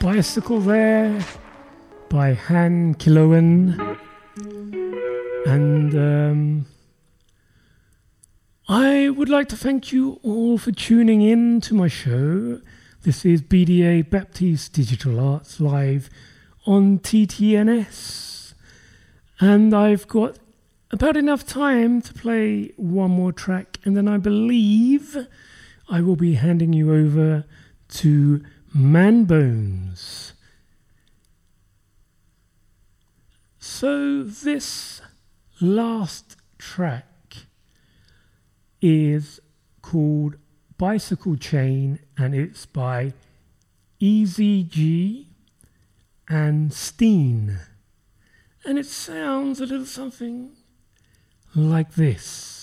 Bicycle there by Han Kiloan. And I would like to thank you all for tuning in to my show. This is BDA Baptiste Digital Arts live on TTNS. And I've got about enough time to play one more track, and then I believe I will be handing you over to Man Bones. So this last track is called Bicycle Chain, and it's by Easy G and Steen. And it sounds a little something like this.